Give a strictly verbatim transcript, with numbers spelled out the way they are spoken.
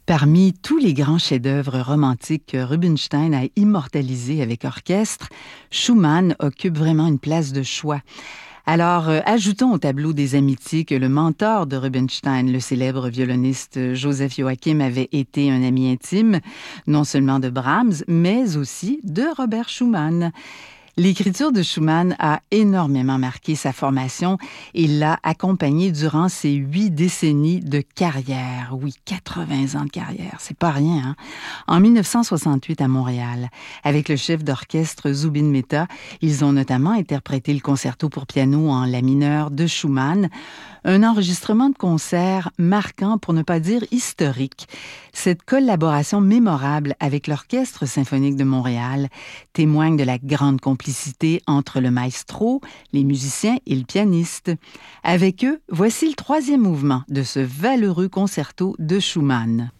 Parmi tous les grands chefs-d'œuvre romantiques que Rubinstein a immortalisés avec orchestre, Schumann occupe vraiment une place de choix. Alors, euh, ajoutons au tableau des amitiés que le mentor de Rubinstein, le célèbre violoniste Joseph Joachim, avait été un ami intime, non seulement de Brahms, mais aussi de Robert Schumann. L'écriture de Schumann a énormément marqué sa formation et l'a accompagné durant ses huit décennies de carrière. Oui, quatre-vingts ans de carrière, c'est pas rien, hein? En dix-neuf cent soixante-huit à Montréal, avec le chef d'orchestre Zubin Mehta, ils ont notamment interprété le concerto pour piano en la mineur de Schumann, un enregistrement de concert marquant, pour ne pas dire historique. Cette collaboration mémorable avec l'Orchestre symphonique de Montréal témoigne de la grande complicité entre le maestro, les musiciens et le pianiste. Avec eux, voici le troisième mouvement de ce valeureux concerto de Schumann.